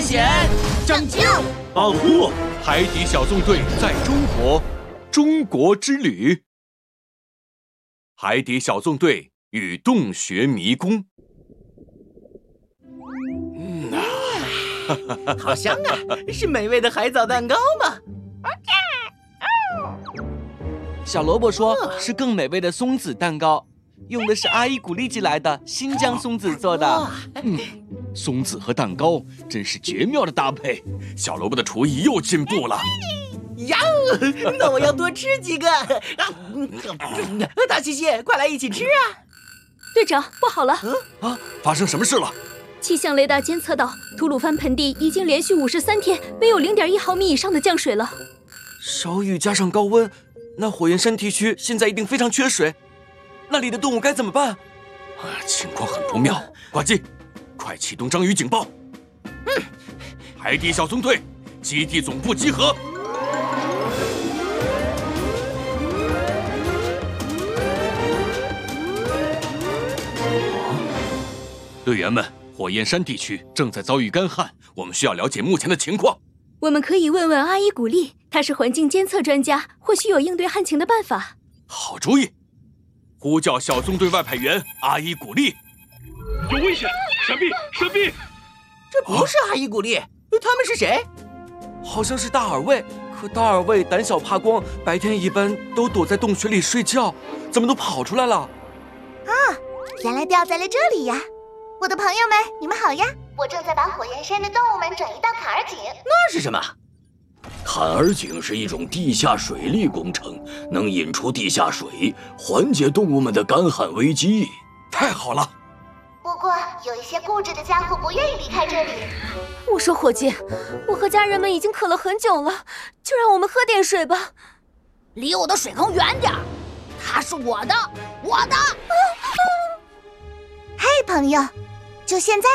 险， 拯救， 保护海底小纵队在中国之旅。海底小纵队与洞穴迷宫。 好香啊！是美味的海藻蛋糕吗？ 小萝卜说是更美味的松子蛋糕，用的是阿姨鼓励寄来的新疆松子做的。 松子和蛋糕真是绝妙的搭配，小萝卜的厨艺又进步了。 呀，那我要多吃几个。大西西，快来一起吃啊！ 队长，不好了！ 发生什么事了？ 气象雷达监测到，吐鲁番盆地已经连续53天没有0.1毫米以上的降水了。 少雨加上高温，那火焰山地区现在一定非常缺水，那里的动物该怎么办？ 情况很不妙，挂机，快启动章鱼警报！海底小纵队，基地总部集合！队员们，火焰山地区正在遭遇干旱，我们需要了解目前的情况。 我们可以问问阿伊古丽，她是环境监测专家，或许有应对旱情的办法。 好主意！呼叫小纵队外派员阿伊古丽。 有危险！闪避！闪避！ 这不是阿伊古丽，他们是谁？ 好像是大耳卫，可大耳卫胆小怕光，白天一般都躲在洞穴里睡觉，怎么都跑出来了？ 原来掉在了这里呀！我的朋友们，你们好呀！我正在把火焰山的动物们转移到坎儿井。 那是什么？ 坎儿井是一种地下水利工程，能引出地下水，缓解动物们的干旱危机。 太好了！ 不过有一些固执的家伙不愿意离开这里。 我说伙计，我和家人们已经渴了很久了，就让我们喝点水吧。 离我的水坑远点儿，它是我的，我的。嘿，朋友，就现在